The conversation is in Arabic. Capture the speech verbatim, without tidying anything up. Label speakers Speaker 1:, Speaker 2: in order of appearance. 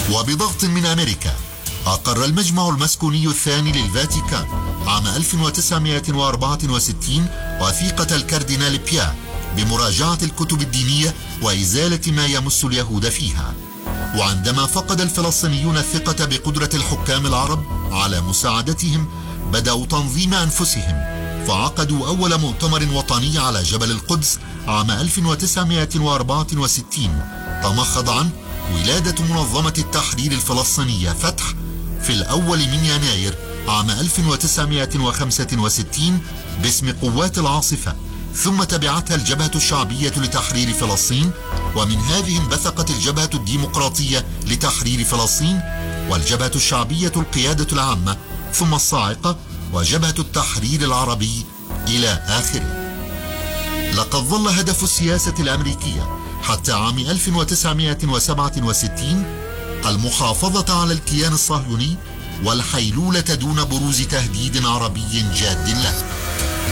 Speaker 1: وبضغط من أمريكا أقر المجمع المسكوني الثاني للفاتيكان عام ألف وتسعمائة وأربعة وستين وثيقة الكاردينال بيا بمراجعة الكتب الدينية وإزالة ما يمس اليهود فيها. وعندما فقد الفلسطينيون الثقة بقدرة الحكام العرب على مساعدتهم بدأوا تنظيم أنفسهم، فعقدوا أول مؤتمر وطني على جبل القدس عام ألف وتسعمائة وأربعة وستين تمخض عنه ولادة منظمة التحرير الفلسطينية فتح في الأول من يناير عام ألف وتسعمائة وخمسة وستين باسم قوات العاصفة، ثم تبعتها الجبهة الشعبية لتحرير فلسطين، ومن هذه انبثقت الجبهة الديمقراطية لتحرير فلسطين، والجبهة الشعبية القيادة العامة، ثم الصاعقة، وجبهة التحرير العربي إلى آخره. لقد ظل هدف السياسة الأمريكية حتى عام ألف وتسعمائة وسبعة وستين المحافظة على الكيان الصهيوني والحيلولة دون بروز تهديد عربي جاد له.